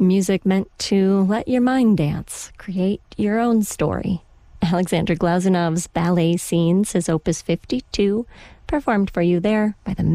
Music meant to let your mind dance, create your own story. Alexander Glazounov's Ballet Scenes is Opus 52, performed for you there by the